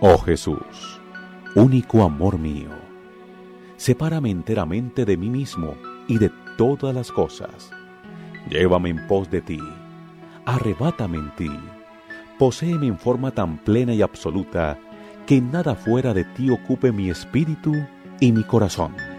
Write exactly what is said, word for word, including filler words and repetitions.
Oh Jesús, único amor mío, sepárame enteramente de mí mismo y de todas las cosas. Llévame en pos de ti, arrebátame en ti, poséeme en forma tan plena y absoluta que nada fuera de ti ocupe mi espíritu y mi corazón.